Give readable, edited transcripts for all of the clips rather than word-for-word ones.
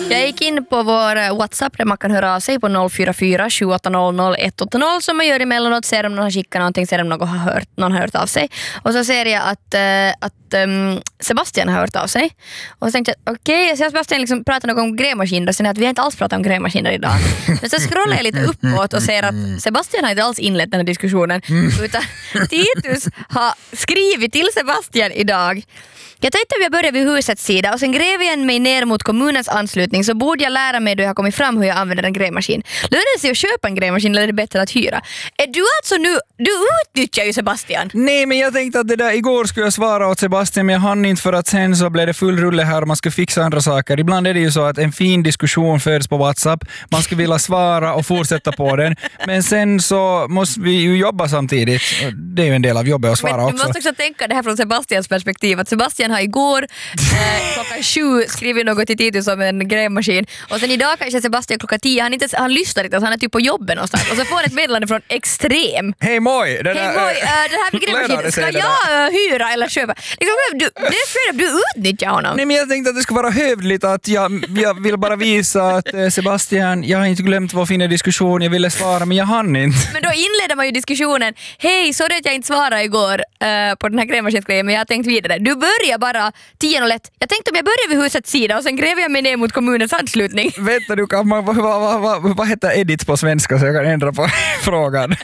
Jag gick in på vår WhatsApp där man kan höra av sig på 044 780 180 som man gör emellanåt. Ser om någon har skickat någonting, ser om någon har hört av sig. Och så ser jag att Sebastian har hört av sig. Och så tänkte jag, okej, så Sebastian liksom pratar något om grävmaskiner och sen att vi har inte alls pratat om grävmaskiner idag. Men så scrollar jag lite uppåt och ser att Sebastian har inte alls inlett den här diskussionen. Utan Titus har skrivit till Sebastian idag. Jag tänkte att jag börjar vid husets sida och sen gräver jag mig ner mot kommunens anslutning, så borde jag lära mig då jag har kommit fram hur jag använder en grävmaskin. Lönar det sig att köpa en grävmaskin eller är det bättre att hyra? Är du alltså nu, du utnyttjar ju Sebastian. Nej, men jag tänkte att det där igår skulle jag svara åt Sebastian, men jag hann inte för att sen så blev det full rulle här och man ska fixa andra saker. Ibland är det ju så att en fin diskussion föds på WhatsApp, man ska vilja svara och fortsätta på den, men sen så måste vi ju jobba samtidigt. Det är ju en del av jobbet att svara men också. Du måste också tänka det här från Sebastians perspektiv, att Sebastian har igår klockan 7 skrivit något till Titus om en grävmaskin och sen idag kanske Sebastian klockan 10, han lyssnar inte, han är typ på jobben någonstans och så får han ett meddelande från Extrem. Hej moj! Den här grävmaskinen, ska jag hyra eller köpa? Liksom, du utnyttjar honom. Nej, men jag tänkte att det ska vara hövligt att jag vill bara visa att Sebastian, jag har inte glömt vår fina diskussion, jag ville svara men jag hann inte. Men då inleder man ju diskussionen, hej, sorry att jag inte svarade igår på den här grävmaskinsgrejen, men jag har tänkt vidare. Du börjar bara 10:01. Jag tänkte om jag börjar vid husets sida och sen gräver jag mig ner mot kommunens anslutning. Vänta, du kan vad heter edit på svenska så jag kan ändra på frågan.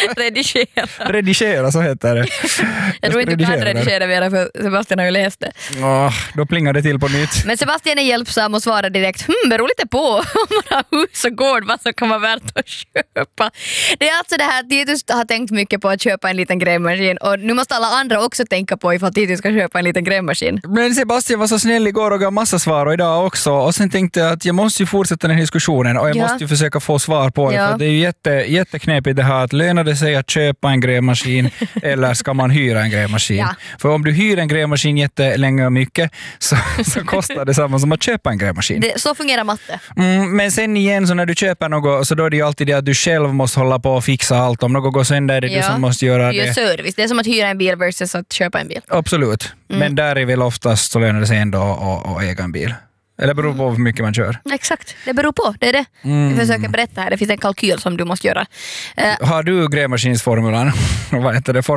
Redigera, så heter det. Jag tror inte du kan redigera mer för Sebastian har ju läst det. Då plingar det till på nytt. Men Sebastian är hjälpsam och svarar direkt, beror lite på om man har hus och gård vad som kan vara värt att köpa. Det är alltså det här att Titus har tänkt mycket på att köpa en liten grävmaskin och nu måste alla andra också tänka på ifall Titus ska köpa en liten grävmaskin. Men Sebastian var så snäll igår och gav massa svar och idag också och sen tänkte jag att jag måste ju fortsätta den här diskussionen och jag måste ju försöka få svar på det för det är ju jätteknepigt det här att lönar det sig att köpa en grävmaskin eller ska man hyra en grävmaskin? Ja. För om du hyr en grävmaskin jättelänge och mycket så kostar det samma som att köpa en grävmaskin. Så fungerar matte. Men sen igen så när du köper något så då är det ju alltid det att du själv måste hålla på och fixa allt. Om något går sönder är det du som måste göra det. Service. Det är som att hyra en bil versus att köpa en bil. Absolut. Men där är väl oftast så lönar det sig ändå att äga en bil. Eller beror på hur mycket man kör. Exakt, det beror på. Det är det. Vi försöker berätta här. Det finns en kalkyl som du måste göra. Har du grävmaskinsformulan? Vad heter det?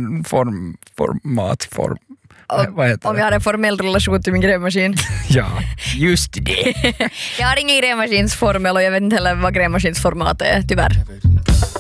Om jag har en formell relation till min grävmaskin. Ja, just det. Jag har ingen grävmaskinsformel och jag vet inte heller vad grävmaskinsformat är, tyvärr.